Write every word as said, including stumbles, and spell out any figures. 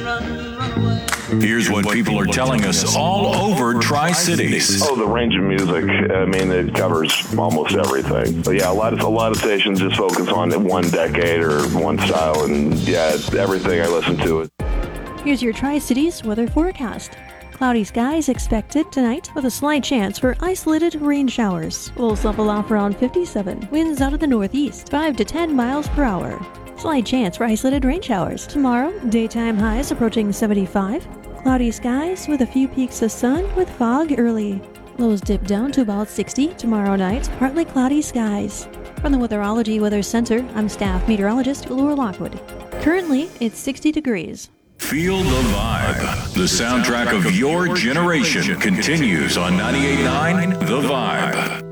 Here's what people are telling us all over Tri-Cities. Oh, the range of music. I mean, it covers almost everything. But yeah, a lot of a lot of stations just focus on one decade or one style, and yeah, everything I listen to. Here's your Tri-Cities weather forecast. Cloudy skies expected tonight with a slight chance for isolated rain showers. Lows level off around fifty-seven. Winds out of the northeast, five to ten miles per hour. Slight chance for isolated rain showers. Tomorrow, daytime highs approaching seventy-five. Cloudy skies with a few peaks of sun with fog early. Lows dip down to about sixty. Tomorrow night, partly cloudy skies. From the Weatherology Weather Center, I'm staff meteorologist Laura Lockwood. Currently, it's sixty degrees. Feel the vibe. The soundtrack of your generation continues on ninety-eight point nine The Vibe.